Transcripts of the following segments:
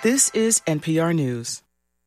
This is NPR News.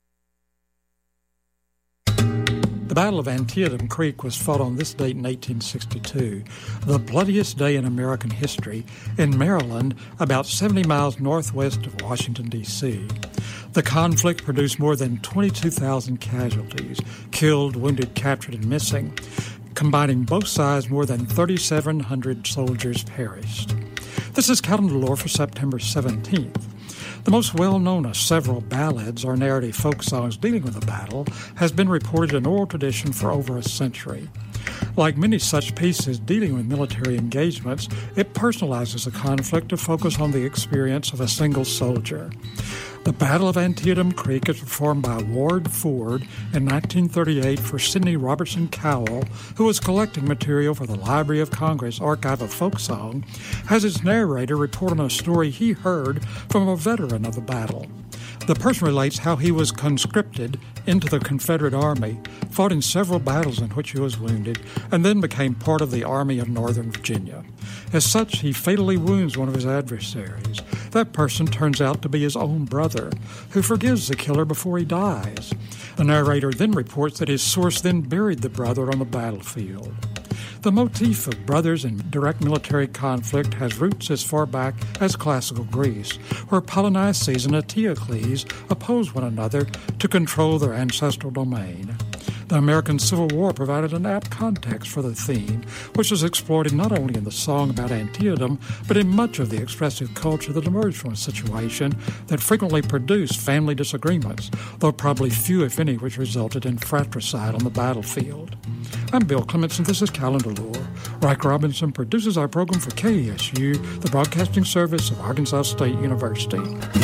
The Battle of Antietam Creek was fought on this date in 1862, the bloodiest day in American history, in Maryland, about 70 miles northwest of Washington, D.C. The conflict produced more than 22,000 casualties, killed, wounded, captured, and missing. Combining both sides, more than 3,700 soldiers perished. This is calendar lore for September 17th. The most well-known of several ballads or narrative folk songs dealing with the battle has been reported in oral tradition for over a century. Like many such pieces dealing with military engagements, it personalizes the conflict to focus on the experience of a single soldier. The Battle of Antietam Creek is performed by Ward Ford in 1938 for Sidney Robertson Cowell, who was collecting material for the Library of Congress Archive of Folk Song, has its narrator report on a story he heard from a veteran of the battle. The person relates how he was conscripted into the Confederate Army, fought in several battles in which he was wounded, and then became part of the Army of Northern Virginia. As such, he fatally wounds one of his adversaries. That person turns out to be his own brother, who forgives the killer before he dies. The narrator then reports that his source then buried the brother on the battlefield. The motif of brothers in direct military conflict has roots as far back as classical Greece, where Polynices and Eteocles opposed one another to control their ancestral domain. The American Civil War provided an apt context for the theme, which was exploited not only in the song about Antietam, but in much of the expressive culture that emerged from a situation that frequently produced family disagreements, though probably few, if any, which resulted in fratricide on the battlefield. I'm Bill Clements, and this is Calendar Lore. Riker Robinson produces our program for KESU, the broadcasting service of Arkansas State University.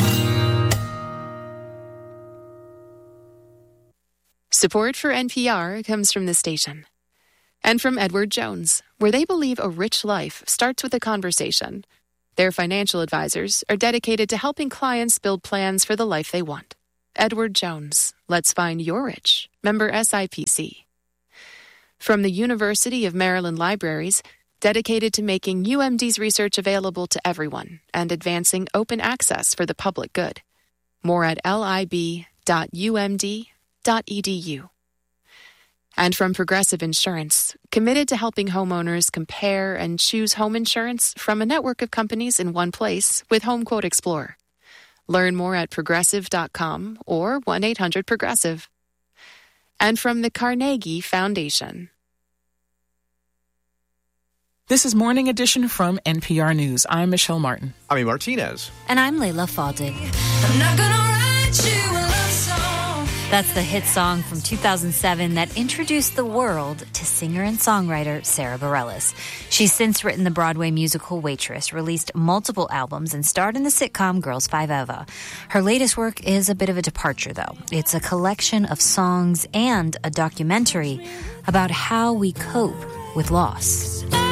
Support for NPR comes from this station and from Edward Jones, where they believe a rich life starts with a conversation. Their financial advisors are dedicated to helping clients build plans for the life they want. Edward Jones, let's find your rich. Member SIPC. From the University of Maryland Libraries, dedicated to making UMD's research available to everyone and advancing open access for the public good. More at lib.umd.edu. And from Progressive Insurance, committed to helping homeowners compare and choose home insurance from a network of companies in one place with HomeQuote Explorer. Learn more at progressive.com or 1-800-PROGRESSIVE. And from the Carnegie Foundation. This is Morning Edition from NPR News. I'm Michelle Martin. I'm Amy Martinez. And I'm Layla Fadil. I'm not gonna write you a love song. That's the hit song from 2007 that introduced the world to singer and songwriter Sara Bareilles. She's since written the Broadway musical Waitress, released multiple albums, and starred in the sitcom Girls 5 Eva. Her latest work is a bit of a departure, though. It's a collection of songs and a documentary about how we cope with loss.